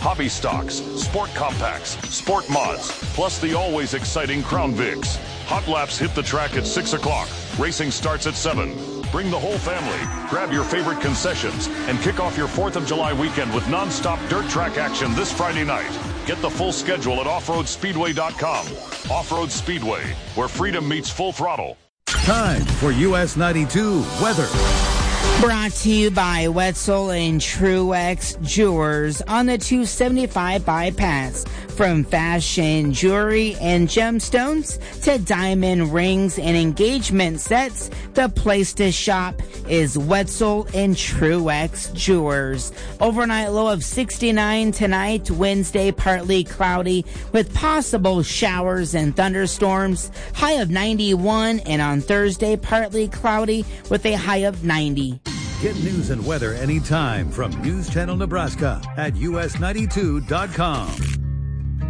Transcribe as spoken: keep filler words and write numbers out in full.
hobby stocks, sport compacts, sport mods, plus the always exciting Crown Vics. Hot Laps hit the track at six o'clock. Racing starts at seven. Bring the whole family, grab your favorite concessions, and kick off your fourth of July weekend with non-stop dirt track action this Friday night. Get the full schedule at off road speedway dot com. Off-Road Speedway, where freedom meets full throttle. Time for U S ninety-two weather. Brought to you by Wetzel and Truex Jewelers on the two seventy-five bypass. From fashion, jewelry, and gemstones to diamond rings and engagement sets, the place to shop is Wetzel and Truex Jewelers. Overnight low of sixty-nine tonight, Wednesday partly cloudy with possible showers and thunderstorms. High of ninety-one, and on Thursday partly cloudy with a high of ninety. Get news and weather anytime from News Channel Nebraska at U S ninety-two dot com.